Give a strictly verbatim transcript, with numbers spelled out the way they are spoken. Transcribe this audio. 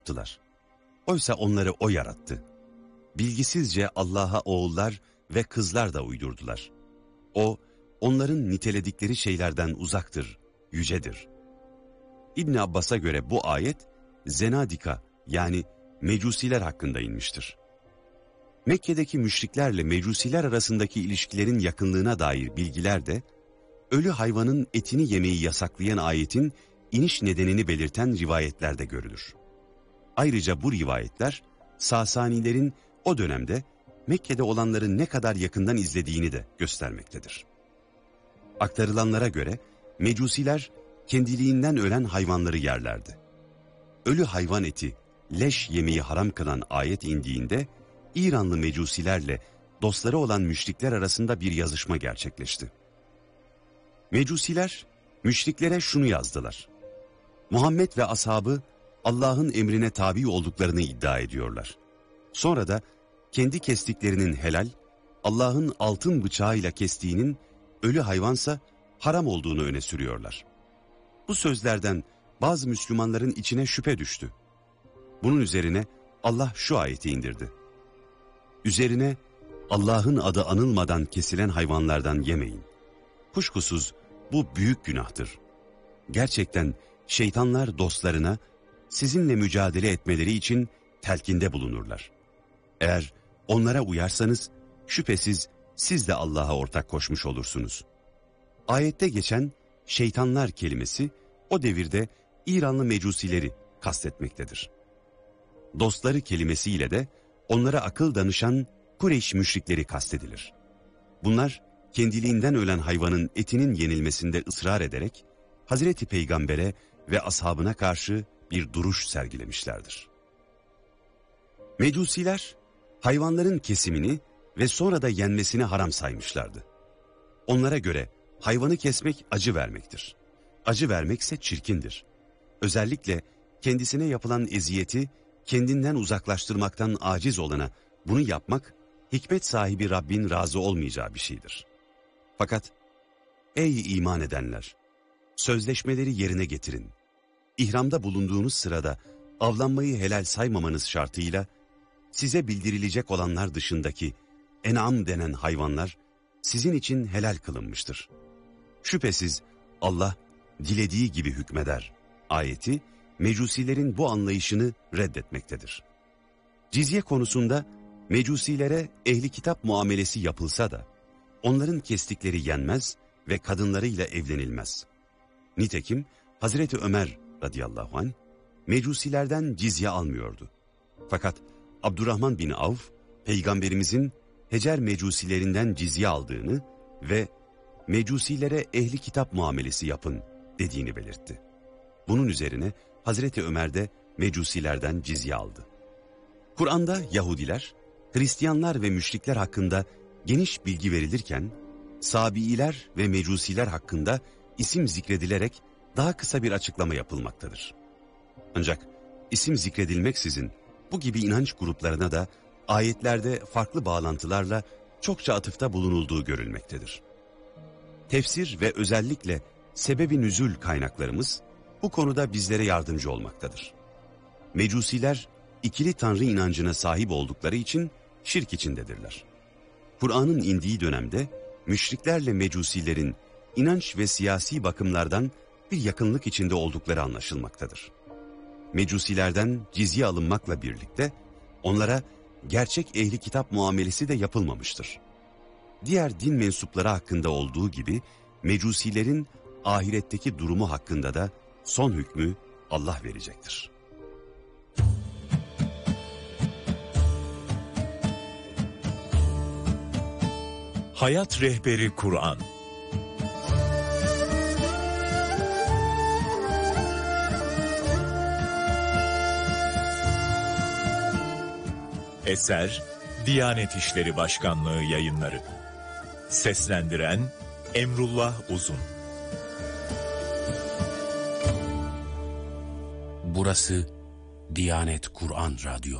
yaptılar. Oysa onları O yarattı. Bilgisizce Allah'a oğullar ve kızlar da uydurdular. O, onların niteledikleri şeylerden uzaktır, yücedir. İbn Abbas'a göre bu ayet, Zenadika yani Mecusiler hakkında inmiştir. Mekke'deki müşriklerle Mecusiler arasındaki ilişkilerin yakınlığına dair bilgiler de, ölü hayvanın etini yemeyi yasaklayan ayetin iniş nedenini belirten rivayetlerde görülür. Ayrıca bu rivayetler, Sasanilerin o dönemde Mekke'de olanları ne kadar yakından izlediğini de göstermektedir. Aktarılanlara göre Mecusiler kendiliğinden ölen hayvanları yerlerdi. Ölü hayvan eti, leş yemeği haram kılan ayet indiğinde İranlı Mecusilerle dostları olan müşrikler arasında bir yazışma gerçekleşti. Mecusiler müşriklere şunu yazdılar: Muhammed ve ashabı Allah'ın emrine tabi olduklarını iddia ediyorlar. Sonra da kendi kestiklerinin helal, Allah'ın altın bıçağıyla kestiğinin ölü hayvansa haram olduğunu öne sürüyorlar. Bu sözlerden bazı Müslümanların içine şüphe düştü. Bunun üzerine Allah şu ayeti indirdi: Üzerine Allah'ın adı anılmadan kesilen hayvanlardan yemeyin. Kuşkusuz bu büyük günahtır. Gerçekten şeytanlar dostlarına sizinle mücadele etmeleri için telkinde bulunurlar. Eğer onlara uyarsanız şüphesiz siz de Allah'a ortak koşmuş olursunuz. Ayette geçen şeytanlar kelimesi o devirde İranlı Mecusileri kastetmektedir. Dostları kelimesiyle de onlara akıl danışan Kureyş müşrikleri kastedilir. Bunlar kendiliğinden ölen hayvanın etinin yenilmesinde ısrar ederek Hazreti Peygamber'e ve ashabına karşı bir duruş sergilemişlerdir. Mecusiler hayvanların kesimini ve sonra da yenmesini haram saymışlardı. Onlara göre hayvanı kesmek acı vermektir. Acı vermekse çirkindir. Özellikle kendisine yapılan eziyeti kendinden uzaklaştırmaktan aciz olana bunu yapmak, hikmet sahibi Rabbin razı olmayacağı bir şeydir. Fakat ey iman edenler! Sözleşmeleri yerine getirin. İhramda bulunduğunuz sırada avlanmayı helal saymamanız şartıyla size bildirilecek olanlar dışındaki en'am denen hayvanlar sizin için helal kılınmıştır. Şüphesiz Allah dilediği gibi hükmeder ayeti Mecusilerin bu anlayışını reddetmektedir. Cizye konusunda Mecusilere ehli kitap muamelesi yapılsa da onların kestikleri yenmez ve kadınlarıyla evlenilmez. Nitekim Hazreti Ömer radıyallahu anh Mecusilerden cizye almıyordu. Fakat Abdurrahman bin Avf Peygamberimizin Hecer Mecusilerinden cizye aldığını ve Mecusilere ehli kitap muamelesi yapın dediğini belirtti. Bunun üzerine Hazreti Ömer de Mecusilerden cizye aldı. Kur'an'da Yahudiler, Hristiyanlar ve müşrikler hakkında geniş bilgi verilirken, Sabiiler ve Mecusiler hakkında isim zikredilerek daha kısa bir açıklama yapılmaktadır. Ancak isim zikredilmeksizin bu gibi inanç gruplarına da ayetlerde farklı bağlantılarla çokça atıfta bulunulduğu görülmektedir. Tefsir ve özellikle sebebi nüzul kaynaklarımız bu konuda bizlere yardımcı olmaktadır. Mecusiler ikili tanrı inancına sahip oldukları için şirk içindedirler. Kur'an'ın indiği dönemde müşriklerle Mecusilerin inanç ve siyasi bakımlardan bir yakınlık içinde oldukları anlaşılmaktadır. Mecusilerden cizye alınmakla birlikte onlara gerçek ehli kitap muamelesi de yapılmamıştır. Diğer din mensupları hakkında olduğu gibi Mecusilerin ahiretteki durumu hakkında da son hükmü Allah verecektir. Hayat Rehberi Kur'an. Eser Diyanet İşleri Başkanlığı Yayınları. Seslendiren Emrullah Uzun. Burası Diyanet Kur'an Radyo.